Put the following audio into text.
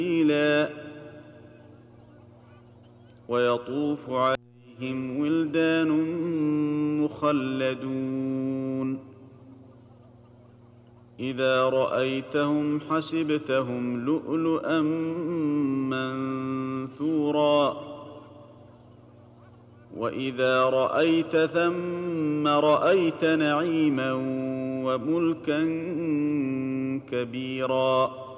قليلا ويطوف عليهم ولدان مخلدون إذا رأيتهم حسبتهم لؤلؤا منثورا وإذا رأيت ثم رأيت نعيما وملكا كبيرا